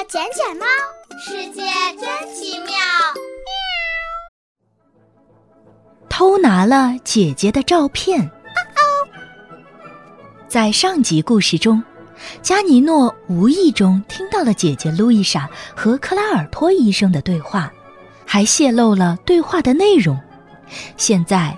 捡捡猫，世界真奇妙。 偷拿了姐姐的照片。在上集故事中，加尼诺无意中听到了姐姐路易莎和克拉尔托医生的对话，还泄露了对话的内容。现在